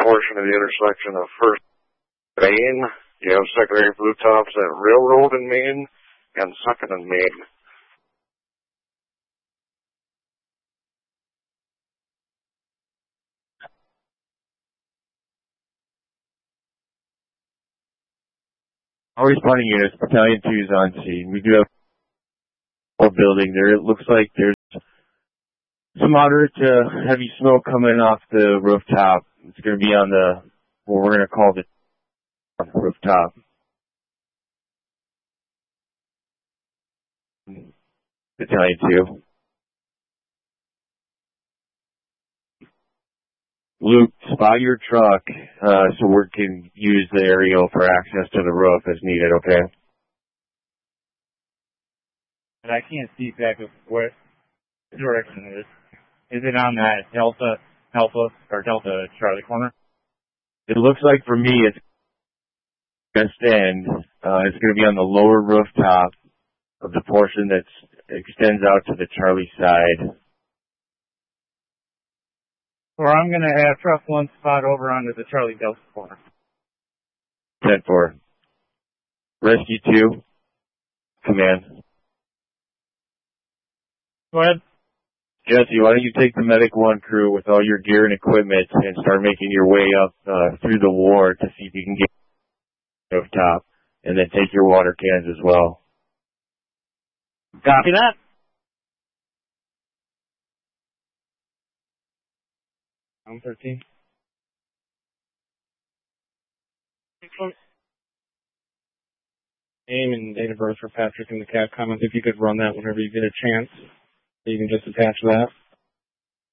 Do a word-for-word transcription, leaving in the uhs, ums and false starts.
portion of the intersection of First Main. You have secondary blue tops at Railroad in Main and Second in Main. All responding units, Battalion two is on scene. We do have a building there. It looks like there's some moderate to heavy smoke coming off the rooftop. It's going to be on the, what we're going to call the rooftop. Battalion two. Luke, spot your truck uh, so we can use the aerial for access to the roof as needed, okay? But I can't see exactly what direction it is. Is it on that Delta, Alpha, or Delta Charlie corner? It looks like for me it's west end. Uh, it's going to be on the lower rooftop of the portion that extends out to the Charlie side. Or I'm going to have truck one spot over onto the Charlie Delta corner. ten four. Rescue two. Command. Go ahead. Jesse, why don't you take the Medic one crew with all your gear and equipment and start making your way up uh, through the ward to see if you can get up top, and then take your water cans as well. Copy that. I'm thirteen. Name and date of birth for Patrick in the C A D comments. If you could run that whenever you get a chance, you can just attach that.